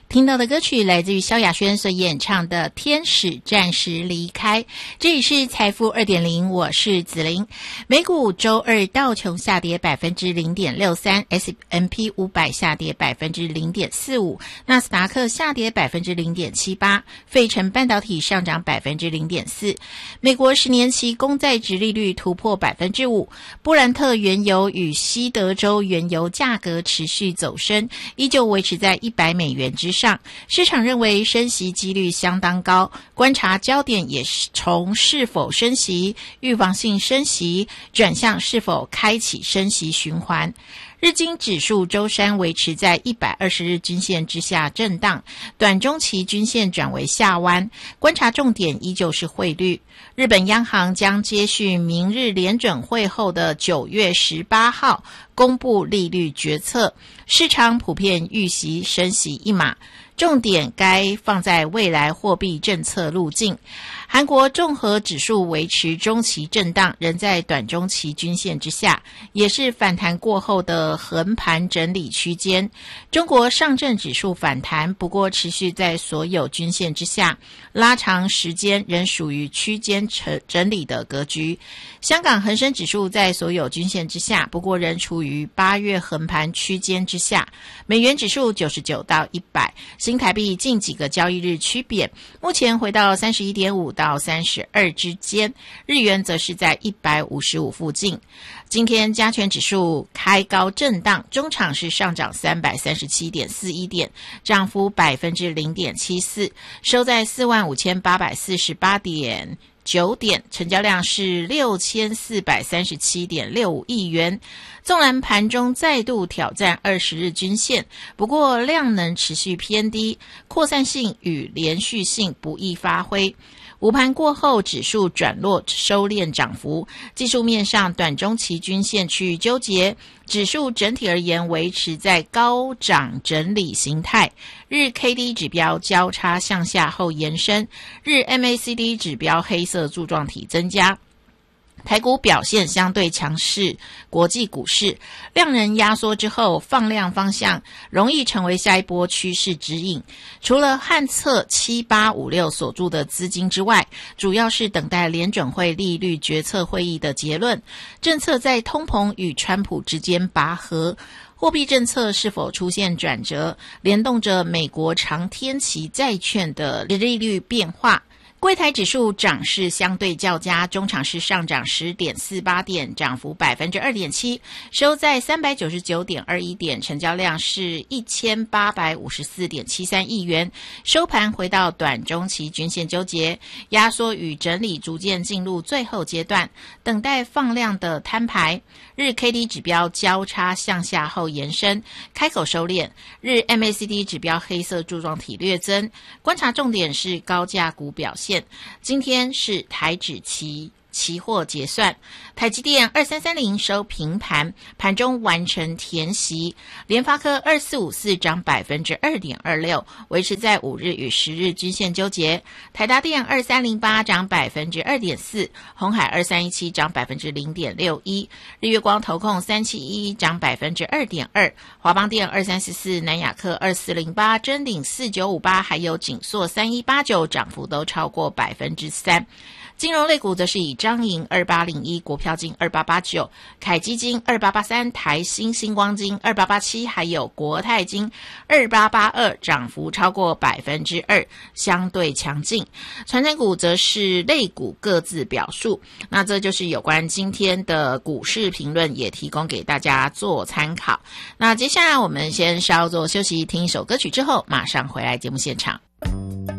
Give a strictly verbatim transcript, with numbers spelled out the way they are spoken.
听到的歌曲来自于萧亚轩所演唱的《天使暂时离开》。这里是财富 二点零， 我是子琳。美股周二道琼下跌 百分之零点六三， S and P 五百 下跌 百分之零点四五， 纳斯达克下跌 百分之零点七八， 费城半导体上涨 百分之零点四。 美国十年期公债殖利率突破 百分之五， 布兰特原油与西德州原油价格持续走升，依旧维持在一百美元之上。市场认为升息几率相当高，观察焦点也是从是否升息、预防性升息转向是否开启升息循环。日经指数周三维持在一百二十日均线之下震荡，短中期均线转为下弯，观察重点依旧是汇率。日本央行将接续明日联准会后的九月十八号公布利率决策，市场普遍预期升息一码，重点该放在未来货币政策路径。韩国综合指数维持中期震荡，仍在短中期均线之下，也是反弹过后的横盘整理区间。中国上证指数反弹，不过持续在所有均线之下，拉长时间仍属于区间整理的格局。香港恒生指数在所有均线之下，不过仍处于八月横盘区间之下。美元指数九十九到一百，新台币近几个交易日趋贬，目前回到 三十一点五到三十二之间，日元则是在一百五十五附近。今天加权指数开高震荡，中场是上涨 三百三十七点四一点，涨幅 百分之零点七四， 收在 四万五千八百四十八点九点，成交量是 六千四百三十七点六五亿元。纵然盘中再度挑战二十日均线，不过量能持续偏低，扩散性与连续性不易发挥。午盘过后，指数转弱收敛涨幅，技术面上短中期均线区域纠结，指数整体而言维持在高涨整理形态。日 K D 指标交叉向下后延伸，日 M A C D 指标黑色柱状体增加。台股表现相对强势，国际股市量能压缩之后，放量方向容易成为下一波趋势指引。除了汉测七八五六所注的资金之外，主要是等待联准会利率决策会议的结论，政策在通膨与川普之间拔河，货币政策是否出现转折，联动着美国长天期债券的利率变化。柜台指数涨势相对较佳，中场是上涨 十点四八点，涨幅 百分之二点七， 收在 三百九十九点二一点，成交量是 一千八百五十四点七三亿元。收盘回到短中期均线纠结，压缩与整理逐渐进入最后阶段，等待放量的摊牌。日 K D 指标交叉向下后延伸，开口收敛。日 M A C D 指标黑色柱状体略增，观察重点是高价股表现。今天是台指期期货结算，台积电二三三零收平盘，盘中完成填息。联发科二四五四涨 百分之二点二六， 维持在五日与十日均线纠结。台达电二三零八涨 百分之二点四， 鸿海二三一七涨 百分之零点六一， 日月光投控三七一一涨 百分之二点二， 华邦电二三四四，南亚科二四零八，臻鼎四九五八还有景硕三一八九涨幅都超过 百分之三。金融类股则是以彰银二八零一、国票金二八八九、凯基金二八八三、台新星光金二八八七，还有国泰金二八八二，涨幅超过 百分之二， 相对强劲。传产股则是类股各自表述。那这就是有关今天的股市评论，也提供给大家做参考。那接下来我们先稍作休息，听一首歌曲之后马上回来节目现场。